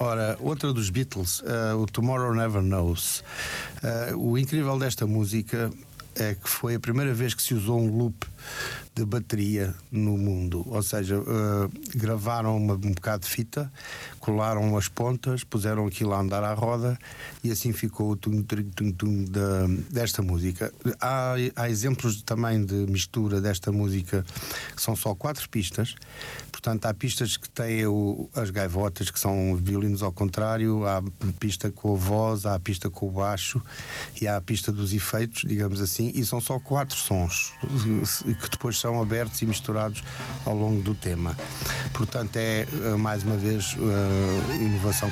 Ora, outra dos Beatles, o Tomorrow Never Knows. O incrível desta música é que foi a primeira vez que se usou um loop de bateria no mundo, ou seja, gravaram um bocado de fita, colaram as pontas, puseram aquilo a andar à roda e assim ficou o tum-tum-tum desta música. Há exemplos também de mistura desta música que são só 4 pistas, portanto há pistas que têm as gaivotas, que são violinos ao contrário, há pista com a voz, há a pista com o baixo e há a pista dos efeitos, digamos assim, e são só 4 sons que depois são abertos e misturados ao longo do tema. Portanto, é mais uma vez inovação